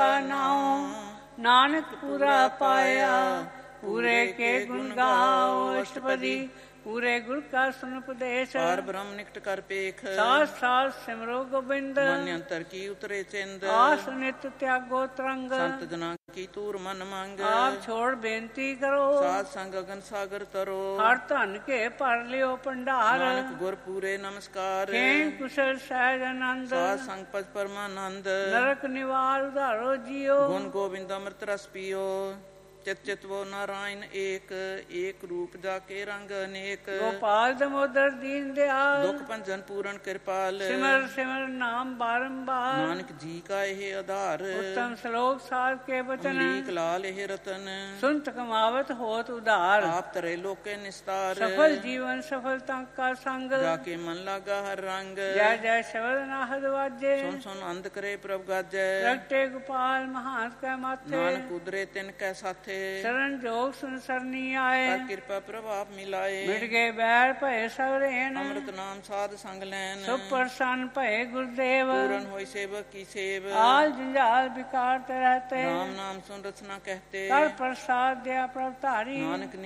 का नाम, नानक पूरा पाया। पूरे के गुण गाओ अष्टपदी, पूरे गुर का सुन उपदेश। पार ब्रह्म निकट कर पेख, साथ साथ सिमरो गोबिंद। मन अंतर की उतरे चिंद, आस नित त्यागो तरंग। संत जना की तूर मन मंग। आप छोड़ बेनती करो, साध संग गगन सागर तरो। हर धन के पर लियो भंडार। नानक गुर पूरे नमस्कार, खेम कुशल सहज आनंद। साध संग पद परमानंद। नरक निवार उधारो जियो, गुण गोविंद अमृत रस पियो। चित चित वो नारायण एक, एक रूप जाके रंग अनेक। गोपाल दमोदर दीन दयाल, दुख भंजन पूर्ण कृपाल। सिमर सिमर नाम बारंबार। नानक जी का यह आधार, उत्तम श्लोक सार के वचन। अमरीक लाल यह रतन। सुनत कमावत होत उधार, आप तरे लोके निस्तार। सफल जीवन सफलता का संग। जाके मन लागा हर रंग। जय जय शब्द नाहद वाजे, सुन सुन अंध करे प्रभ गाजै। प्रगटे गोपाल महान कै माथे। नानक उदरे तिन कै साथे, शरण जोग सुन सरनी आए। कर कृपा प्रभाव मिलाए। मिट गए बैर भय सवरेन, अमृत नाम साध संग लैन। सुख प्रसन्न भय गुरुदेव। पूरन होय सेवक की सेव, आल जंजाल विकारते रहते। राम नाम सुन रचना कहते। कर प्रसाद दया प्रभुतारी, नानक